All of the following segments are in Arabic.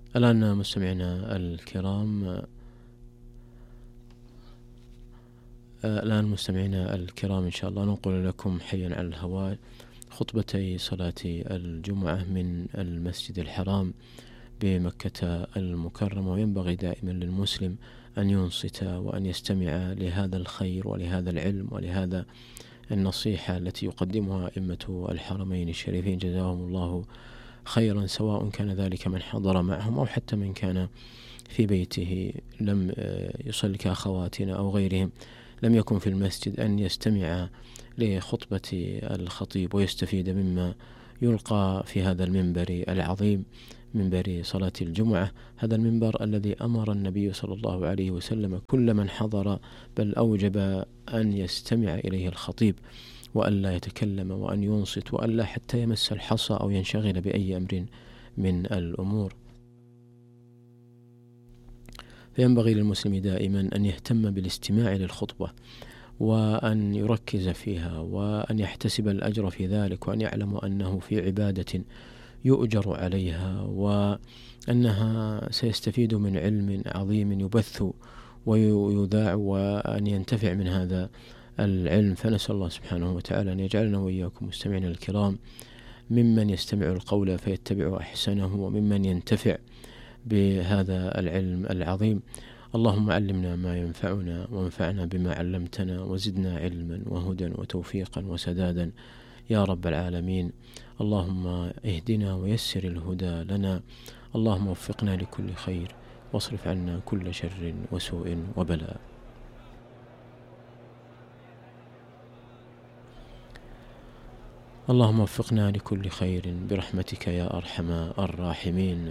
الآن مستمعينا الكرام إن شاء الله ننقل لكم حيا على الهواء خطبتي صلاة الجمعة من المسجد الحرام بمكة المكرمة. وينبغي دائما للمسلم أن ينصت وأن يستمع لهذا الخير ولهذا العلم ولهذا النصيحة التي يقدمها أئمة الحرمين الشريفين جزاهم الله خيرا، سواء كان ذلك من حضر معهم أو حتى من كان في بيته لم يصلي كأخواتنا أو غيرهم لم يكن في المسجد، أن يستمع لخطبة الخطيب ويستفيد مما يلقى في هذا المنبر العظيم، منبر صلاة الجمعة. هذا المنبر الذي أمر النبي صلى الله عليه وسلم كل من حضر، بل أوجب أن يستمع إليه الخطيب وأن لا يتكلم وأن ينصت وأن لا حتى يمس الحصى أو ينشغل بأي أمر من الأمور. فينبغي للمسلم دائما أن يهتم بالاستماع للخطبة وأن يركز فيها وأن يحتسب الأجر في ذلك، وأن يعلم أنه في عبادة يؤجر عليها وأنها سيستفيد من علم عظيم يبث ويذاع، وأن ينتفع من هذا العلم. فنسأل الله سبحانه وتعالى أن يجعلنا وإياكم مستمعين الكرام ممن يستمع القول فيتبع أحسنه وممن ينتفع بهذا العلم العظيم. اللهم علمنا ما ينفعنا وانفعنا بما علمتنا وزدنا علما وهدى وتوفيقا وسدادا يا رب العالمين. اللهم اهدنا ويسر الهدى لنا، اللهم وفقنا لكل خير واصرف عنا كل شر وسوء وبلاء. اللهم وفقنا لكل خير برحمتك يا أرحم الراحمين.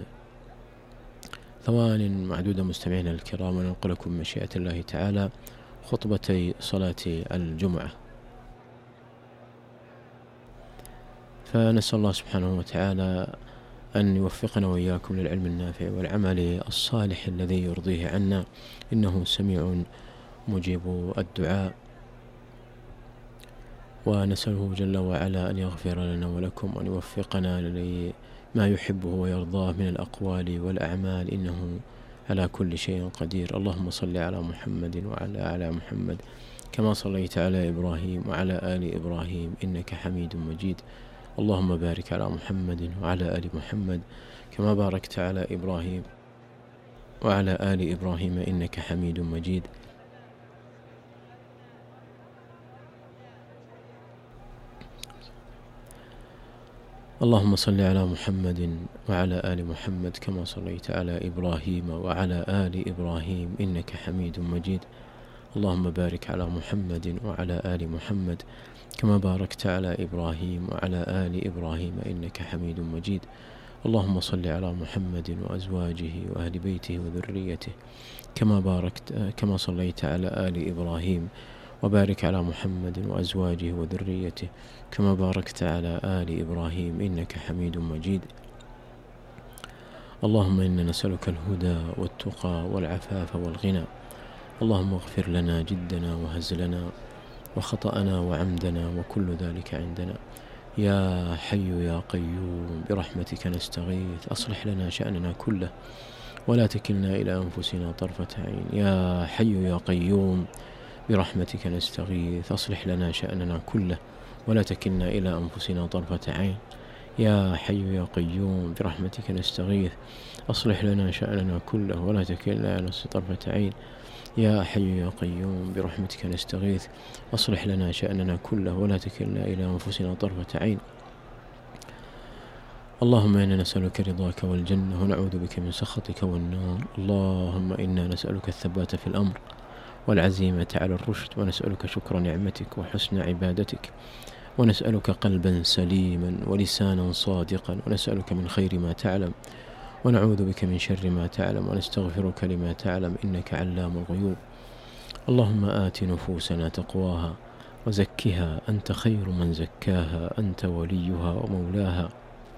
ثوان معدودة مستمعينا الكرام وننقل لكم مشيئة الله تعالى خطبتي صلاة الجمعة. فنسأل الله سبحانه وتعالى أن يوفقنا وإياكم للعلم النافع والعمل الصالح الذي يرضيه عنا، إنه سميع مجيب الدعاء. ونسأله جل وعلا أن يغفر لنا ولكم وأن يوفقنا لما يحبه ويرضاه من الأقوال والأعمال، إنه على كل شيء قدير. اللهم صل على محمد وعلى آل محمد كما صليت على إبراهيم وعلى آل إبراهيم إنك حميد مجيد. اللهم بارك على محمد وعلى آل محمد كما باركت على إبراهيم وعلى آل إبراهيم إنك حميد مجيد. اللهم صل على محمد وعلى آل محمد كما صليت على إبراهيم وعلى آل إبراهيم إنك حميد مجيد. اللهم بارك على محمد وعلى آل محمد كما باركت على إبراهيم وعلى آل إبراهيم إنك حميد مجيد. اللهم صل على محمد وأزواجه وأهل بيته وذريته كما صليت على آل إبراهيم، وبارك على محمد وأزواجه وذريته كما باركت على آل إبراهيم إنك حميد مجيد. اللهم إنا نسألك الهدى والتقى والعفاف والغنى. اللهم اغفر لنا جدنا وهزلنا وخطأنا وعمدنا وكل ذلك عندنا. يا حي يا قيوم برحمتك نستغيث، أصلح لنا شأننا كله ولا تكلنا إلى أنفسنا طرفة عين. يا حي يا قيوم برحمتك نستغيث، أصلح لنا شأننا كله ولا تكلنا إلى أنفسنا طرفة عين. يا حي يا قيوم برحمتك نستغيث، أصلح لنا شأننا كله ولا تكلنا إلى طرفة عين. يا حي يا قيوم برحمتك نستغيث، أصلح لنا شأننا كله ولا تكلنا إلى أنفسنا طرفة عين. اللهم إنا نسألك رضاك والجنة ونعوذ بك من سخطك والنار. اللهم إنا نسألك الثبات في الأمر والعزيمة على الرشد، ونسألك شكر نعمتك وحسن عبادتك، ونسألك قلبا سليما ولسانا صادقا، ونسألك من خير ما تعلم ونعوذ بك من شر ما تعلم، ونستغفرك لما تعلم إنك علام الغيوب. اللهم آت نفوسنا تقواها وزكها أنت خير من زكاها، أنت وليها ومولاها.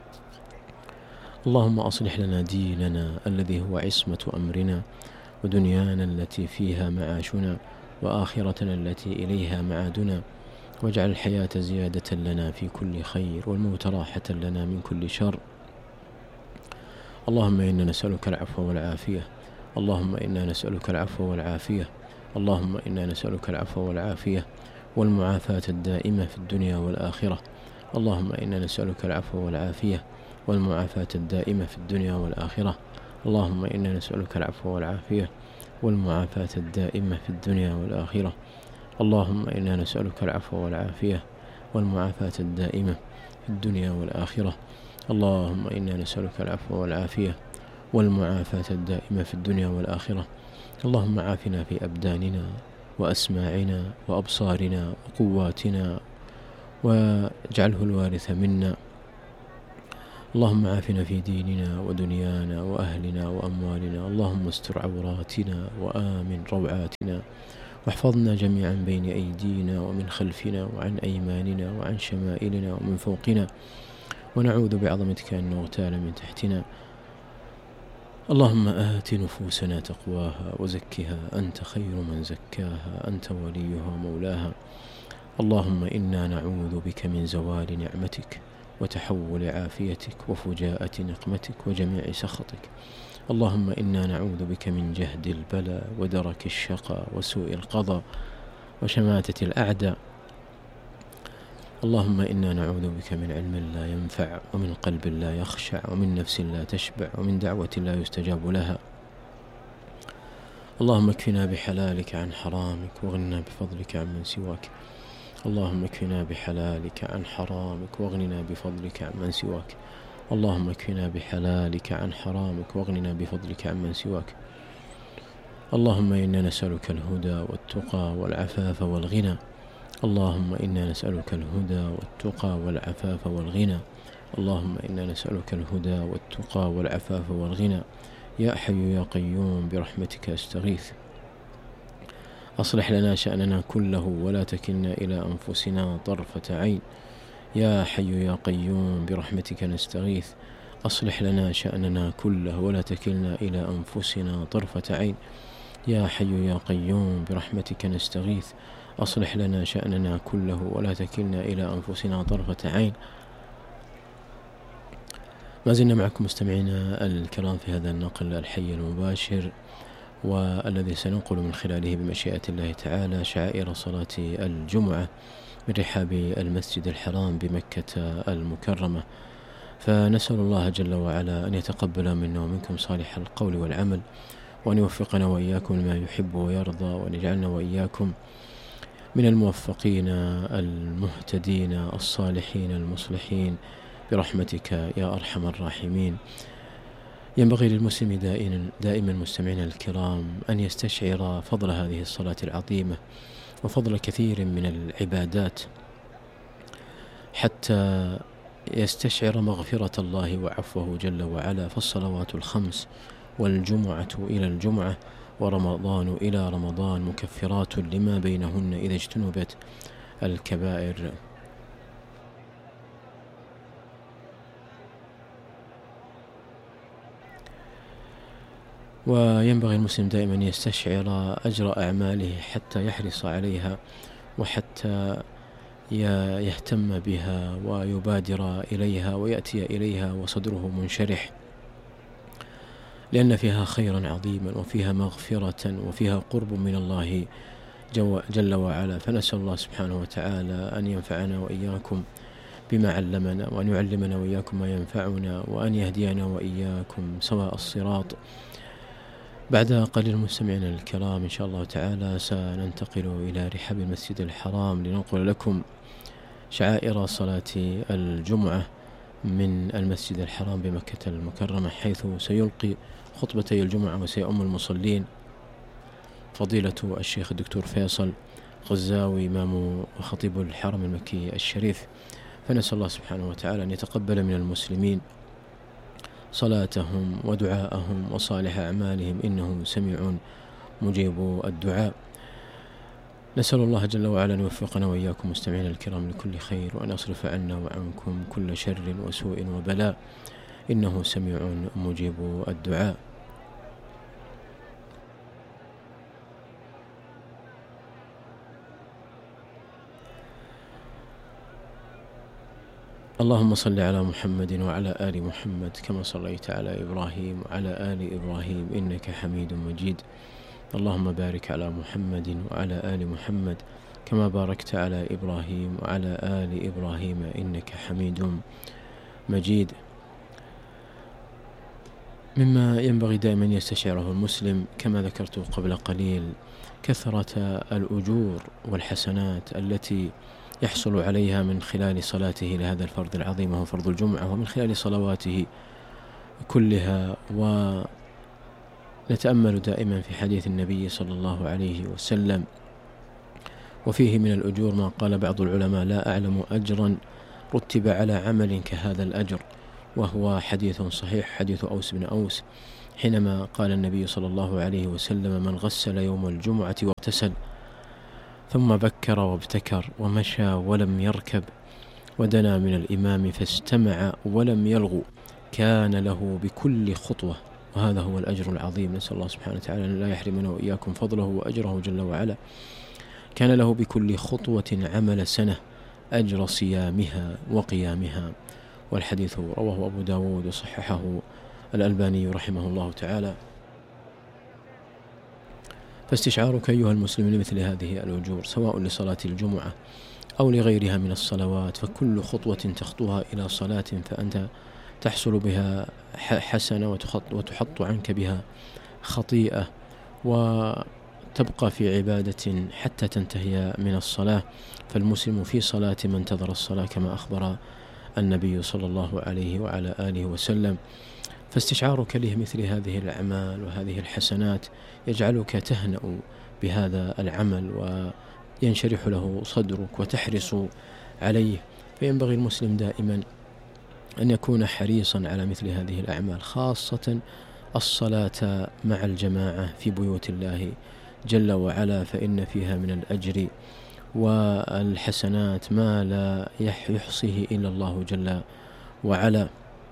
اللهم أصلح لنا ديننا الذي هو عصمة أمرنا، ودنيانا التي فيها معاشنا، وآخرتنا التي إليها معادنا، واجعل الحياة زيادة لنا في كل خير والموت راحة لنا من كل شر. اللهم إنا نسألك العفو والعافية. اللهم إنا نسألك العفو والعافية. اللهم إنا نسألك العفو والعافية والمعافاة الدائمة في الدنيا والآخرة. اللهم إنا نسألك العفو والعافية والمعافاة الدائمة في الدنيا والآخرة. اللهم إنا نسألك العفو والعافية والمعافاة الدائمة في الدنيا والآخرة. اللهم إنا نسألك العفو والعافية والمعافاة الدائمة في الدنيا والآخرة. اللهم إنا نسألك العفو والعافية والمعافاة الدائمة في الدنيا والآخرة. اللهم عافنا في أبداننا وأسماعنا وأبصارنا وقواتنا واجعله الوارث منا. اللهم عافنا في ديننا ودنيانا وأهلنا وأموالنا. اللهم استر عوراتنا وآمن روعاتنا واحفظنا جميعا بين أيدينا ومن خلفنا وعن أيماننا وعن شمائلنا ومن فوقنا، ونعوذ بعظمتك أن نغتال من تحتنا. اللهم آت نفوسنا تقواها وزكها أنت خير من زكاها أنت وليها ومولاها. اللهم إنا نعوذ بك من زوال نعمتك وتحول عافيتك وفجاءة نقمتك وجميع سخطك. اللهم إنا نعوذ بك من جهد البلاء ودرك الشقاء وسوء القضاء وشماتة الأعداء. اللهم إنا نعوذ بك من علم لا ينفع ومن قلب لا يخشع ومن نفس لا تشبع ومن دعوة لا يستجاب لها. اللهم اكفنا بحلالك عن حرامك واغننا بفضلك عمن سواك. اللهم اكفنا بحلالك عن حرامك واغننا بفضلك عمن سواك. اللهم اكفنا بحلالك عن حرامك واغننا بفضلك عمن سواك. اللهم إنا نسألك الهدى والتقى والعفاف والغنى. اللهم إنا نسألك الهدى والتقى والعفاف والغنى. اللهم إنا نسألك الهدى والتقى والعفاف والغنى. يا حي يا قيوم برحمتك أستغيث. أصلح لنا شأننا كله ولا تكلنا إلى أنفسنا طرفة عين. يا حي يا قيوم برحمتك نستغيث. أصلح لنا شأننا كله ولا تكلنا إلى أنفسنا طرفة عين. يا حي يا قيوم برحمتك نستغيث. أصلح لنا شأننا كله ولا تكلنا إلى أنفسنا طرفة عين. ما زلنا معكم مستمعينا الكرام في هذا النقل الحي المباشر، والذي سننقل من خلاله بمشيئة الله تعالى شعائر صلاة الجمعة من رحاب المسجد الحرام بمكة المكرمة. فنسأل الله جل وعلا أن يتقبل منا ومنكم صالح القول والعمل، وأن يوفقنا وإياكم لما يحب ويرضى، وأن يجعلنا وإياكم من الموفقين المهتدين الصالحين المصلحين برحمتك يا أرحم الراحمين. ينبغي للمسلم دائما مستمعينا الكرام أن يستشعر فضل هذه الصلاة العظيمة وفضل كثير من العبادات حتى يستشعر مغفرة الله وعفوه جل وعلا. فالصلوات الخمس والجمعة إلى الجمعة ورمضان إلى رمضان مكفرات لما بينهن إذا اجتنبت الكبائر. وينبغي المسلم دائما يستشعر أجر أعماله حتى يحرص عليها وحتى يهتم بها ويبادر إليها ويأتي إليها وصدره منشرح، لأن فيها خيرا عظيما وفيها مغفرة وفيها قرب من الله جل وعلا. فنسأل الله سبحانه وتعالى أن ينفعنا وإياكم بما علمنا، وأن يعلمنا وإياكم ما ينفعنا، وأن يهدينا وإياكم سواء الصراط. بعد قليل مستمعينا الكرام إن شاء الله تعالى سننتقل إلى رحاب المسجد الحرام لننقل لكم شعائر صلاة الجمعة من المسجد الحرام بمكة المكرمة، حيث سيلقي خطبتي الجمعة وسيؤم المصلين فضيلة الشيخ الدكتور فيصل غزاوي إمام وخطيب الحرم المكي الشريف. فنسأل الله سبحانه وتعالى أن يتقبل من المسلمين صلاتهم ودعاءهم وصالح أعمالهم، إنه سميع مجيب الدعاء. نسأل الله جل وعلا أن يوفقنا وإياكم مستمعين الكرام لكل خير، وأن يصرف عنا وعنكم كل شر وسوء وبلاء، إنه سميع مجيب الدعاء. اللهم صل على محمد وعلى آل محمد كما صليت على إبراهيم وعلى آل إبراهيم إنك حميد مجيد. اللهم بارك على محمد وعلى آل محمد كما باركت على إبراهيم وعلى آل إبراهيم إنك حميد مجيد. مما ينبغي دائما يستشعره المسلم كما ذكرت قبل قليل كثرة الأجور والحسنات التي يحصل عليها من خلال صلاته لهذا الفرض العظيم وهو فرض الجمعة، ومن خلال صلواته كلها. ونتأمل دائما في حديث النبي صلى الله عليه وسلم وفيه من الأجور ما قال بعض العلماء: لا أعلم أجرا رتب على عمل كهذا الأجر، وهو حديث صحيح، حديث أوس بن أوس، حينما قال النبي صلى الله عليه وسلم: من غسل يوم الجمعة واغتسل ثم بكر وابتكر ومشى ولم يركب ودنا من الإمام فاستمع ولم يلغو كان له بكل خطوة، وهذا هو الأجر العظيم، نسأل الله سبحانه وتعالى أن لا يحرمنا وإياكم فضله وأجره جل وعلا، كان له بكل خطوة عمل سنة أجر صيامها وقيامها. والحديث رواه أبو داود وصححه الألباني رحمه الله تعالى. فاستشعارك أيها المسلم لمثل هذه الأجور سواء لصلاة الجمعة أو لغيرها من الصلوات، فكل خطوة تخطوها إلى صلاة فأنت تحصل بها حسنة وتحط عنك بها خطيئة، وتبقى في عبادة حتى تنتهي من الصلاة. فالمسلم في صلاة من انتظر الصلاة كما أخبر النبي صلى الله عليه وعلى آله وسلم. فاستشعارك لمثل هذه الأعمال وهذه الحسنات يجعلك تهنأ بهذا العمل وينشرح له صدرك وتحرص عليه. فينبغي المسلم دائما أن يكون حريصا على مثل هذه الأعمال، خاصة الصلاة مع الجماعة في بيوت الله جل وعلا، فإن فيها من الأجر والحسنات ما لا يحصيه إلا الله جل وعلا.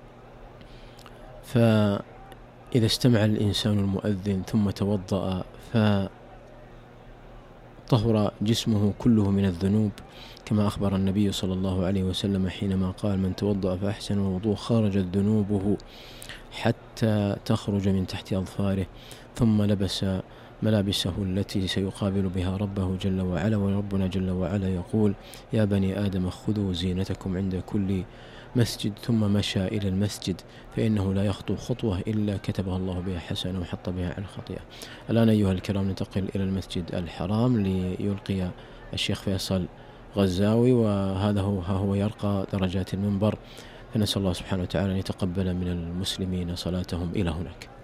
فإذا استمع الإنسان المؤذن ثم توضأ فطهر جسمه كله من الذنوب، كما أخبر النبي صلى الله عليه وسلم حينما قال: من توضأ فأحسن الوضوء خرجت ذنوبه حتى تخرج من تحت أظفاره، ثم لبس ملابسه التي سيقابل بها ربه جل وعلا. وربنا جل وعلا يقول: يا بني آدم خذوا زينتكم عند كل مسجد، ثم مشى إلى المسجد فإنه لا يخطو خطوة إلا كتبها الله بها حسنة وحط بها على الخطيئة. الآن أيها الكرام ننتقل إلى المسجد الحرام ليلقي الشيخ فيصل غزاوي، وهذا هو يرقى درجات المنبر، فنسأل الله سبحانه وتعالى أن يتقبل من المسلمين صلاتهم إلى هناك.